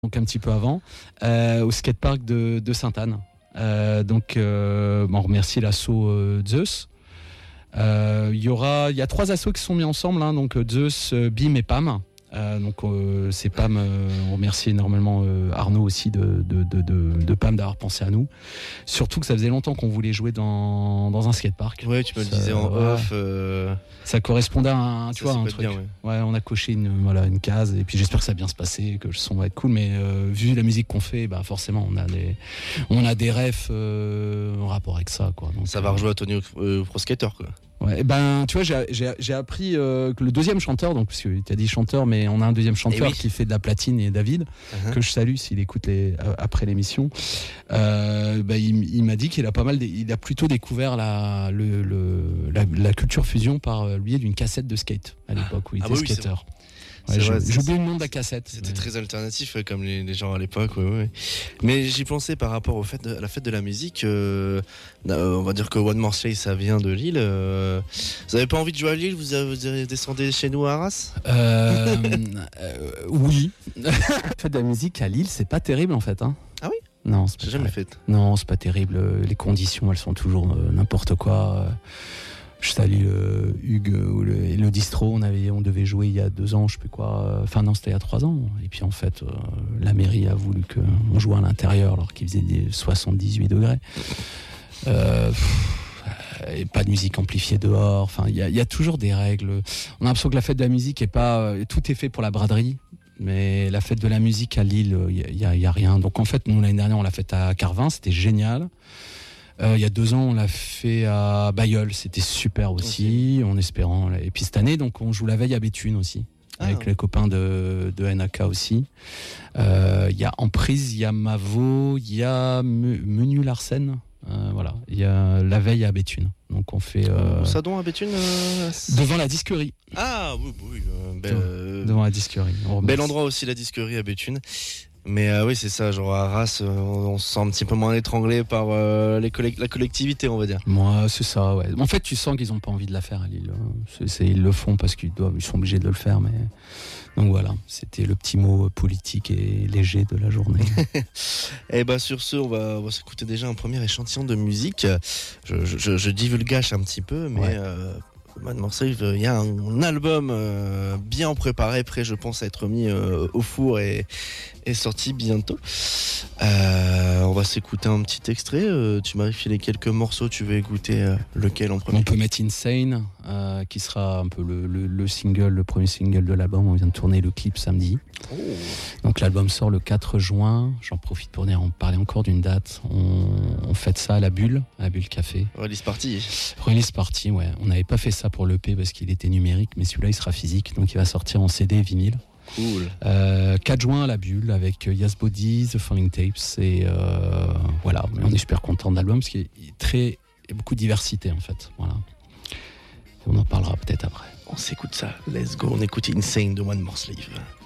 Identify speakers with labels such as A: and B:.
A: donc un petit peu avant, au skatepark de Sainte-Anne. On remercie l'assaut Zeus. Il y a 3 assos qui sont mis ensemble, hein, donc Zeus, BIM et PAM. C'est PAM, on remercie énormément Arnaud aussi de PAM d'avoir pensé à nous. Surtout que ça faisait longtemps qu'on voulait jouer dans un skatepark.
B: Ouais, tu me le disais en off.
A: Ça correspondait à un truc.
B: Bien,
A: ouais, on a coché une case et puis j'espère que ça va bien se passer, que le son va être cool. Mais vu la musique qu'on fait, forcément on a des refs en rapport avec ça, quoi. Donc,
B: ça va rejouer à Tony Pro Skater, quoi.
A: Ouais, tu vois, j'ai appris que le deuxième chanteur, donc parce que tu as dit chanteur, mais on a un deuxième chanteur qui fait de la platine, et David, que je salue s'il écoute après l'émission. Il m'a dit qu'il a il a plutôt découvert la culture fusion par le biais d'une cassette de skate à l'époque où il était skater. Ouais, j'ai oublié le nom de la cassette.
B: C'était très alternatif comme les gens à l'époque. Ouais. Mais j'y pensais par rapport à la fête de la musique. On va dire que One More Slave, ça vient de Lille. Vous avez pas envie de jouer à Lille? Vous descendez chez nous à Arras?
A: Oui. La fête de la musique à Lille, c'est pas terrible en fait. Hein.
B: Ah oui?
A: Non,
B: j'ai jamais fait.
A: Non, c'est pas terrible. Les conditions, elles sont toujours n'importe quoi. Je salue Hugues et le distro. On devait jouer il y a 2 ans, je sais plus quoi. Enfin non, c'était il y a 3 ans. Et puis en fait, la mairie a voulu qu'on joue à l'intérieur alors qu'il faisait 78 degrés. Et pas de musique amplifiée dehors. Enfin, il y a toujours des règles. On a l'impression que la fête de la musique est pas. Tout est fait pour la braderie. Mais la fête de la musique à Lille, il y a rien. Donc en fait, nous l'année dernière, on l'a faite à Carvin. C'était génial. Il y a 2 ans, on l'a fait à Bailleul, c'était super aussi, en espérant. Et puis cette année, donc on joue la veille à Béthune aussi, avec les copains de NAK aussi. Il y a Emprise, il y a Mavo, il y a Menu Larsen. Voilà, il y a la veille à Béthune. Donc on fait.
B: Ça donc à Béthune
A: devant la disquerie.
B: Ah oui,
A: devant la disquerie.
B: Bel endroit aussi, la disquerie à Béthune. Mais oui, c'est ça, genre à Arras, on se sent un petit peu moins étranglé par la collectivité, on va dire.
A: Moi, c'est ça, ouais. En fait, tu sens qu'ils n'ont pas envie de la faire à Lille. Ils le font parce ils sont obligés de le faire, mais... Donc voilà, c'était le petit mot politique et léger de la journée.
B: Et sur ce, on va s'écouter déjà un premier échantillon de musique. Je divulgage un petit peu, mais... One More Slave, il y a un album bien préparé, prêt je pense à être mis au four et sorti bientôt. On va s'écouter un petit extrait. Tu m'as filé quelques morceaux, tu veux écouter lequel en premier?
A: On peut mettre Insane, qui sera un peu le premier single de l'album. On vient de tourner le clip samedi. Donc l'album sort le 4 juin. J'en profite pour en parler encore d'une date. On fête ça à la Bulle Café.
B: Release
A: party, ouais. On n'avait pas fait ça pour l'EP parce qu'il était numérique, mais celui-là il sera physique, donc il va sortir en CD et vinyle.
B: Cool.
A: 4 juin à la Bulle avec Yas Body, The Falling Tapes et voilà. Mais on est super content de l'album parce qu'il y a beaucoup de diversité en fait. Voilà. Et on en parlera peut-être après.
B: On s'écoute ça. Let's go. On écoute Insane de One More Slave.